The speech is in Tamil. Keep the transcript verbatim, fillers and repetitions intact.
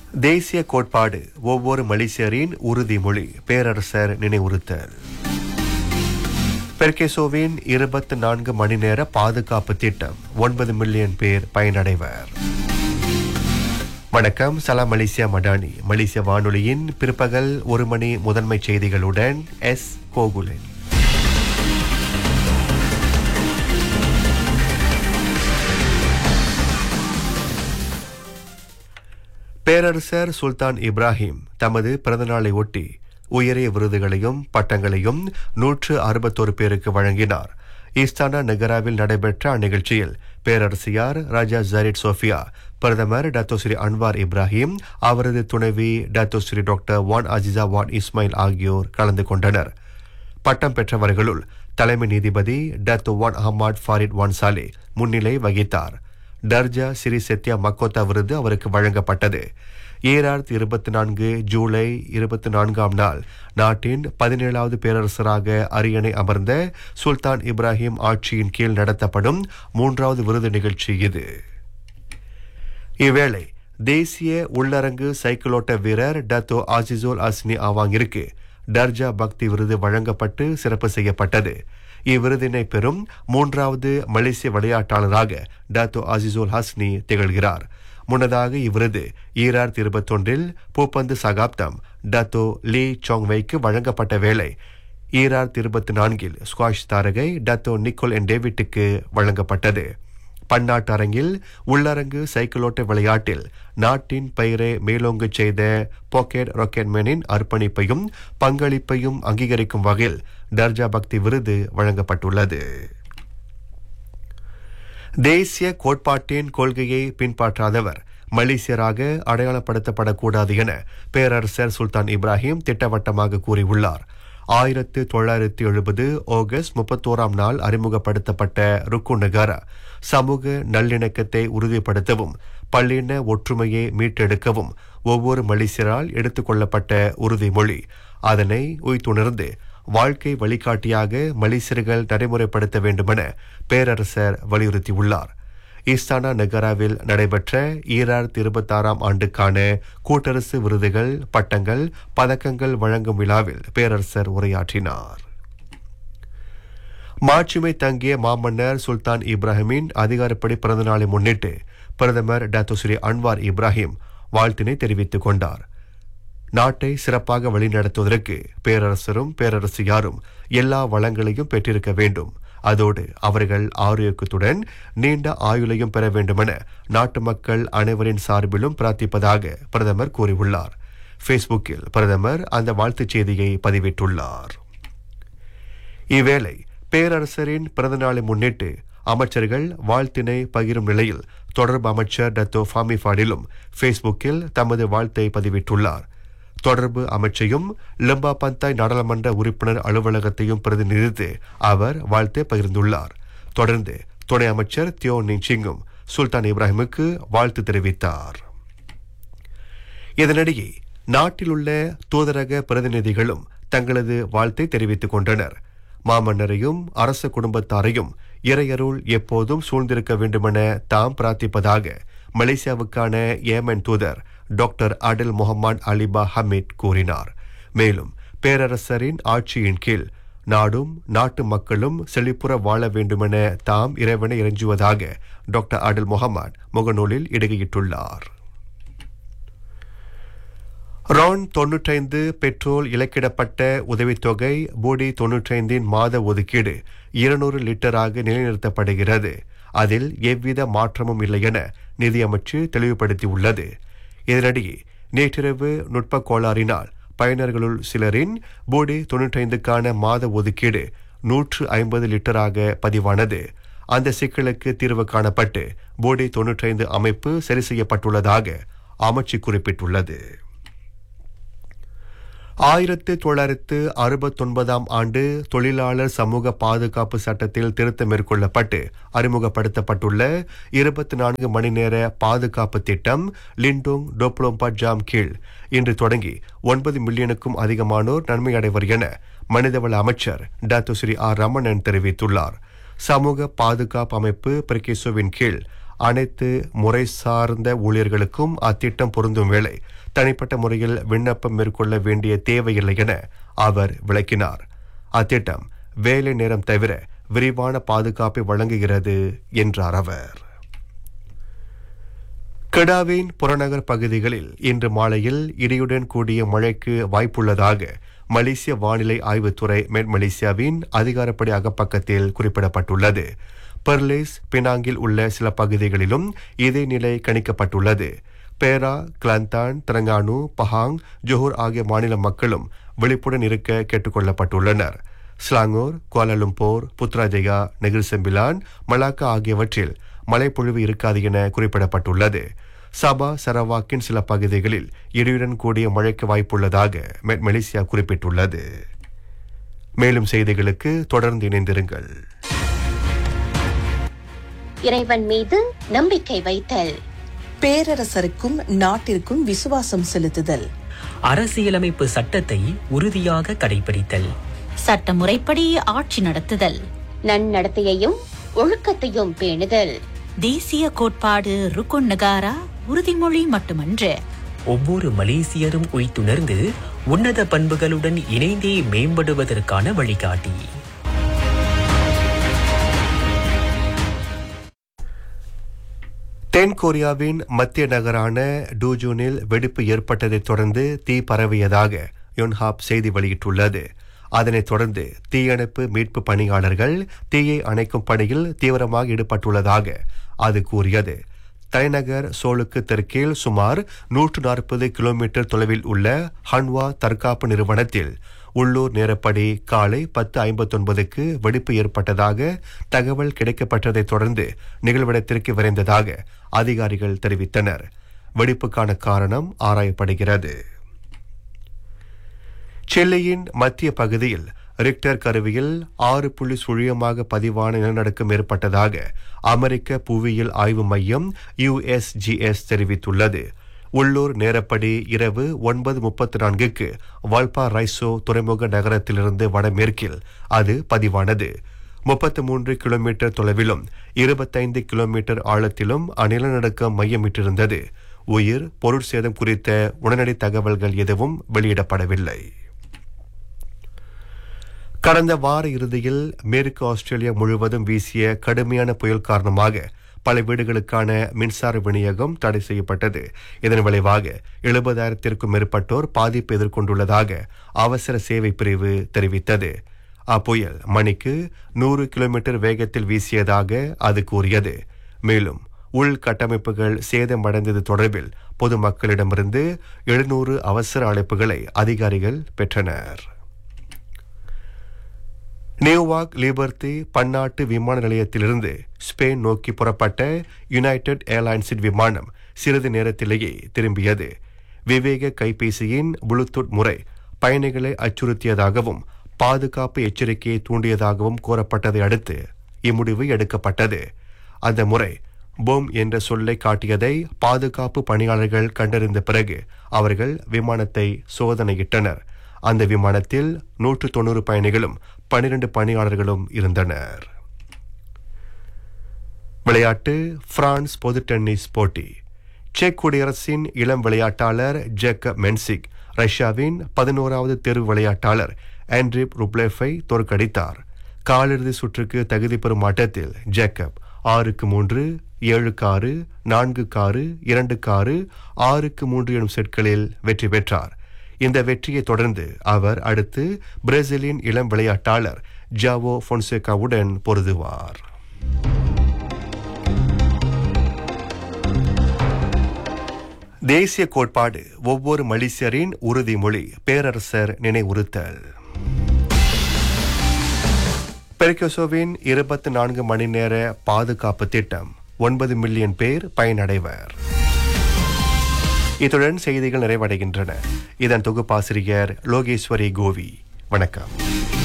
தேசிய கோட்பாடு ஒவ்வொரு மலேசியரின் உறுதிமொழி பேரரசர் நினைவுறுத்தல். பெர்கேசோவின் இருபத்தி நான்கு மணி நேர பாதுகாப்பு திட்டம் ஒன்பது மில்லியன் பேர் பயனடைவர். வணக்கம், சலாம் மலேசியா மடானி. மலேசிய வானொலியின் பிற்பகல் ஒரு மணி முதன்மை செய்திகளுடன் எஸ் கோகுலன். பேரரசர் சுல்தான் இப்ராஹிம் தமது பிறந்தநாளை ஒட்டி உயரிய விருதுகளையும் பட்டங்களையும் நூற்று அறுபத்தொரு பேருக்கு வழங்கினார். ஈஸ்தானா நகராவில் நடைபெற்ற அந்நிகழ்ச்சியில் பேரரசியார் ராஜா ஜரீட் சோஃபியா, பிரதமர் டாக்டர் ஸ்ரீ அன்வார் இப்ராஹிம், அவரது துணைவி டாக்டர் ஸ்ரீ டாக்டர் வான் அஜிசா வான் இஸ்மாயில் ஆகியோர் கலந்து கொண்டனர். பட்டம் பெற்றவர்களுள் தலைமை நீதிபதி டாக்டர் வான் அஹமத் ஃபாரிட் வான்சாலே முன்னிலை வகித்தார். டர்ஜா சிறி செத்தியா மக்கோத்தா விருது அவருக்கு வழங்கப்பட்டது. ஈராயிரத்தி இருபத்தி நான்கு ஜூலை இருபத்தி நான்காம் நாள் நாட்டின் பதினேழாவது பேரரசராக அரியணை அமர்ந்த சுல்தான் இப்ராஹிம் ஆட்சியின் கீழ் நடத்தப்படும் மூன்றாவது விருது நிகழ்ச்சி இது. இவ்வேளை தேசிய உள்ளரங்கு சைக்கிளோட்ட வீரர் டத்தோ ஆசிசோல் அஸ்னி ஆவாங்கிற்கு டர்ஜா பக்தி விருது வழங்கப்பட்டு சிறப்பு செய்யப்பட்டது. இவ்விருதினை பெறும் மூன்றாவது மலேசிய விளையாட்டாளராக டாத்தோ ஆசிசோல் ஹஸ்னி திகழ்கிறார். முன்னதாக இவ்விருது ஈராயிரத்தி இருபத்தி ஒன்றில் பூப்பந்து சகாப்தம் டாத்தோ லீ சோங்வைக்கு வழங்கப்பட்ட வேளை ஈராயிரத்தி இருபத்தி நான்கில் ஸ்குவாஷ் தாரகை டாத்தோ நிக்கோல் என் டேவிட்டுக்கு வழங்கப்பட்டது. பன்னாட்டு அரங்கில் உள்ளரங்கு சைக்கிளோட்ட விளையாட்டில் நாட்டின் பெயரை மேலோங்கு செய்த பாக்கெட் ராக்கெட்மேனின் அர்ப்பணிப்பையும் பங்களிப்பையும் அங்கீகரிக்கும் வகையில் டர்ஜா பக்தி விருது வழங்கப்பட்டுள்ளது. தேசிய கோட்பாட்டின் கொள்கையை பின்பற்றாதவர் மலேசியராக அடையாளப்படுத்தப்படக்கூடாது என பேரரசர் சுல்தான் இப்ராஹிம் திட்டவட்டமாக கூறியுள்ளார். ஆயிரத்து தொள்ளாயிரத்தி எழுபது ஆகஸ்ட் முப்பத்தோராம் நாள் அறிமுகப்படுத்தப்பட்ட ருக்கு நகாரா சமூக நல்லிணக்கத்தை உறுதிப்படுத்தவும் பல்லின ஒற்றுமையை மீட்டெடுக்கவும் ஒவ்வொரு மலேசியரால் எடுத்துக்கொள்ளப்பட்ட உறுதிமொழி. அதனை உய்த்துணர்ந்து வாழ்க்கை வழிகாட்டியாக மலேசியர்கள் நடைமுறைப்படுத்த வேண்டுமென பேரரசர் வலியுறுத்தியுள்ளார். ஈஸ்தானா நகராவில் நடைபெற்ற ஈராயிரத்தி இருபத்தி ஆறாம் ஆண்டுக்கான கூட்டரசு விருதுகள், பட்டங்கள், பதக்கங்கள் வழங்கும் விழாவில் பேரரசர் உரையாற்றினார். மாட்சிமை தங்கிய மாமன்னர் சுல்தான் இப்ராஹிமின் அதிகாரப்படி பிறந்தநாளை முன்னிட்டு பிரதமர் டாக்டர் ஸ்ரீ அன்வார் இப்ராஹிம் வாழ்த்தினை தெரிவித்துக் கொண்டார். நாட்டை சிறப்பாக வழிநடத்துவதற்கு பேரரசரும் பேரரசியாரும் எல்லா வளங்களையும் பெற்றிருக்க வேண்டும். அதோடு அவர்கள் ஆரோக்கியத்துடன் நீண்ட ஆயுளையும் பெற வேண்டுமென நாட்டு மக்கள் அனைவரின் சார்பிலும் பிரார்த்திப்பதாக பிரதமர் கூறியுள்ளார். ஃபேஸ்புக்கில் பிரதமர் அந்த வாழ்த்துச் செய்தியை பதிவிட்டுள்ளார். இவ்வேளை பேரரசரின் பிறந்தநாளை முன்னிட்டு அமைச்சர்கள் வாழ்த்தினை பகிரும் நிலையில் தொடர்பு அமைச்சர் டத்தோ ஃபாமி ஃபாடிலும் ஃபேஸ்புக்கில் தமது வாழ்த்தை பதிவிட்டுள்ளார். தொடர்பு அமைச்சையும் லம்பா பந்தாய் நாடாளுமன்ற உறுப்பினர் அலுவலகத்தையும் பிரதிநிதித்து அவர் வாழ்த்தை பகிர்ந்துள்ளார். தொடர்ந்து துணை அமைச்சர் தியோ நிச்சிங்கும் சுல்தான் இப்ராஹிமுக்கு வாழ்த்து தெரிவித்தார். இதனிடையே நாட்டில் உள்ள தூதரக பிரதிநிதிகளும் தங்களது வாழ்த்தை தெரிவித்துக் கொண்டனர். மாமன்னரையும் அரச குடும்பத்தாரையும் இறையருள் எப்போதும் சூழ்ந்திருக்க வேண்டுமென தாம் பிரார்த்திப்பதாக மலேசியாவுக்கான ஏமன் தூதர் டாக்டர் அடல் முகமது அலிபா ஹமீத் கூறினார். மேலும் பேரரசரின் ஆட்சியின் கீழ் நாடும் நாட்டு மக்களும் செழிப்புற வாழ வேண்டுமென தாம் இறைவனை இறைஞ்சுவதாக டாக்டர் அடல் முகமது முகநூலில் இடுகையிட்டுள்ளார். ரான் தொன்னூற்றைந்து பெட்ரோல் இலக்கிடப்பட்ட உதவித்தொகை பூடி தொன்னூற்றைந்தின் மாத ஒதுக்கீடு இருநூறு லிட்டராக நிலைநிறுத்தப்படுகிறது. அதில் எவ்வித மாற்றமும் இல்லை என நிதியமைச்சு தெளிவுபடுத்தியுள்ளது. இதனிடையே நேற்றிரவு நுட்ப கோளாறினால் பயனர்களுள் சிலரின் பூடி தொன்னூற்றைந்துக்கான மாத ஒதுக்கீடு நூற்று ஐம்பது லிட்டராக பதிவானது. அந்த சிக்கலுக்கு தீர்வு காணப்பட்டு பூடி தொன்னூற்றைந்து அமைப்பு சரி செய்யப்பட்டுள்ளதாக அமைச்சு குறிப்பிட்டுள்ளது. ஆயிரத்து தொள்ளாயிரத்து அறுபத்தொன்பதாம் ஆண்டு தொழிலாளர் சமூக பாதுகாப்பு சட்டத்தில் திருத்தம் மேற்கொள்ளப்பட்டு அறிமுகப்படுத்தப்பட்டுள்ள இருபத்தி நான்கு மணி நேர பாதுகாப்பு திட்டம் லிண்டோங் டோப்ளோம்பா ஜாம் கீழ் இன்று தொடங்கி ஒன்பது மில்லியனுக்கும் அதிகமானோர் நன்மை அடைவர் என மனிதவள அமைச்சர் டாக்டர் ஸ்ரீ ஆர் ரமணன் தெரிவித்துள்ளார். சமூக பாதுகாப்பு அமைப்பு பிரிகேசோவின் கீழ் அனைத்து முறை சார்ந்த ஊழியர்களுக்கும் அத்திட்டம் பொருந்தும் வேளை தனிப்பட்ட முறையில் விண்ணப்பம் மேற்கொள்ள வேண்டிய தேவையில்லை என அவர் விளக்கினார். அத்திட்டம் வேலை நேரம் தவிர விரிவான பாதுகாப்பை வழங்குகிறது என்றார் அவர். கெடாவின் புறநகர் பகுதிகளில் இன்று மாலையில் இடியுடன் கூடிய மழைக்கு வாய்ப்புள்ளதாக மலேசிய வானிலை ஆய்வுத்துறை மெட் மலேசியாவின் அதிகாரப்படி அகப்பக்கத்தில் குறிப்பிடப்பட்டுள்ளது. பெர்லிஸ், பினாங்கில் உள்ள சில பகுதிகளிலும் இதே நிலை கணிக்கப்பட்டுள்ளது. பேரா, கிளாந்தான், தெலங்கானு, பஹாங், ஜோஹர் ஆகிய மாநில மக்களும் விழிப்புடன் இருக்க கேட்டுக் கொள்ளப்பட்டுள்ளனர். ஸ்லாங்கூர், குவாலலும்பூர், புத்ராஜயா, நெகிர் செம்பிலான், மலாக்கா ஆகியவற்றில் மழைப்பொழிவு இருக்காது என குறிப்பிடப்பட்டுள்ளது. சபா, சரவாக்கின் சில பகுதிகளில் இடியுடன் கூடிய மழைக்கு வாய்ப்புள்ளதாக மெட் மலேசியா குறிப்பிட்டுள்ளது. மேலும் செய்திகளுக்கு தொடர்ந்து இணைந்திருங்கள். இறைவன் மீது நம்பிக்கை வைத்தல், பேரரசருக்கும் நாட்டிற்கும் விசுவாசம் செலுத்துதல், அரசியலமைப்பு சட்டத்தை உறுதியாக கடைபிடித்தல், சட்ட முறைப்படி ஆட்சி நடத்துதல், நன்னடத்தையையும் ஒழுக்கத்தையும் பேணுதல், தேசிய கோட்பாடு ருக்குன் நகாரா உறுதிமொழி மட்டுமன்று, ஒவ்வொரு மலேசியரும் உய்த்துணர்ந்து உன்னத பண்புகளுடன் இணைந்தே மேம்படுவதற்கான வழிகாட்டி. தென் கொரியாவின் மத்திய நகரான டூஜூனில் வெடிப்பு ஏற்பட்டதைத் தொடர்ந்து தீ பரவியதாக யோன்ஹாப் செய்தி வெளியிட்டுள்ளது. அதனைத் தொடர்ந்து தீயணைப்பு மீட்பு பணியாளர்கள் தீயை அணைக்கும் பணியில் தீவிரமாக ஈடுபட்டுள்ளதாக அது கூறியது. தலைநகர் சோலுக்கு தெற்கில் சுமார் நூற்று நாற்பது கிலோமீட்டர் தொலைவில் உள்ள ஹன்வா தற்காப்பு நிறுவனத்தில் உள்ளூர் நேரப்படி காலை பத்து ஐம்பத்தொன்பதுக்கு வெடிப்பு ஏற்பட்டதாக தகவல் கிடைக்கப்பட்டதைத் தொடர்ந்து நிகழ்விடத்திற்கு விரைந்ததாக அதிகாரிகள் தெரிவித்தனர். வெடிப்புக்கான காரணம் ஆராயப்படுகிறது. சிலியின் மத்திய பகுதியில் ரிக்டர் கருவியில் ஆறு புள்ளி சுழியமாக பதிவான நிலநடுக்கம் ஏற்பட்டதாக அமெரிக்க புவியியல் ஆய்வு மையம் யுஎஸ்ஜிஎஸ் தெரிவித்துள்ளது. உள்ளூர் நேரப்படி இரவு ஒன்பது முப்பத்தி நான்குக்கு வால்பா ரைசோ துறைமுக நகரத்திலிருந்து வடமேற்கில் அது பதிவானது. முப்பத்தி மூன்று கிலோமீட்டர் தொலைவிலும் இருபத்தைந்து கிலோமீட்டர் ஆழத்திலும் அந்நிலநடுக்கம் மையமிட்டிருந்தது. உயிர் பொருட்சேதம் குறித்த உடனடி தகவல்கள் எதுவும் வெளியிடப்படவில்லை. கடந்த வார இறுதியில் மேற்கு ஆஸ்திரேலியா முழுவதும் வீசிய கடுமையான புயல் காரணமாக பல வீடுகளுக்கான மின்சார விநியோகம் தடை செய்யப்பட்டது. இதன் விளைவாக எழுபதாயிரத்திற்கும் மேற்பட்டோர் பாதிப்பு எதிர்கொண்டுள்ளதாக அவசர சேவை பிரிவு தெரிவித்தது. அப்புயல் மணிக்கு நூறு கிலோமீட்டர் வேகத்தில் வீசியதாக அது கூறியது. மேலும் உள்கட்டமைப்புகள் சேதமடைந்தது தொடர்பில் பொதுமக்களிடமிருந்து எழுநூறு அவசர அழைப்புகளை அதிகாரிகள் பெற்றனர். நியூயார்க் லிபர்டி பன்னாட்டு விமான நிலையத்திலிருந்து ஸ்பெயின் நோக்கி புறப்பட்ட யுனைடெட் ஏர்லைன்ஸின் விமானம் சிறிது நேரத்திலேயே திரும்பியது. விவேக கைபேசியின் ப்ளூடூத் முறை பயணிகளை அச்சுறுத்தியதாகவும் பாதுகாப்பு எச்சரிக்கையை தூண்டியதாகவும் கூறப்பட்டதை அடுத்து இம்முடிவு எடுக்கப்பட்டது. அந்த முறை போம் என்ற சொல்லை காட்டியதை பாதுகாப்பு பணியாளர்கள் கண்டறிந்த பிறகு அவர்கள் விமானத்தை சோதனையிட்டனர். அந்த விமானத்தில் நூற்று தொன்னூறு பயணிகளும் பனிரெண்டு பணியாளர்களும் இருந்தனர். விளையாட்டு. பிரான்ஸ் பொது டென்னிஸ் போட்டி. செக் குடியரசின் இளம் விளையாட்டாளர் ஜேக்கப் மென்சிக் ரஷ்யாவின் பதினோராவது தேர்வு விளையாட்டாளர் ஆண்ட்ரிப் ருப்லேஃபை தோற்கடித்தார். காலிறுதி சுற்றுக்கு தகுதி பெறும் ஆட்டத்தில் ஜேக்கப் ஆறுக்கு மூன்று, ஏழுக்கு ஆறு, நான்குக்கு ஆறு, இரண்டுக்கு ஆறு, ஆறுக்கு மூன்று எனும் செட்களில் வெற்றி பெற்றார். இந்த வெற்றியை தொடர்ந்து அவர் அடுத்து பிரேசிலின் இளம் விளையாட்டாளர் ஜாவோ பொன்சேகாவுடன் பொருதுவார். தேசிய கோட்பாடு ஒவ்வொரு மலேசியரின் உறுதிமொழி பேரரசர் நினைவுறுத்தல். பெர்கசோவின் இருபத்தி நான்கு மணி நேர பாதுகாப்பு திட்டம் ஒன்பது மில்லியன் பேர் பயனடைவர். இத்துடன் செய்திகள் நிறைவடைகின்றன. இதன் தொகுப்பாசிரியர் லோகேஸ்வரி கோவி. வணக்கம்.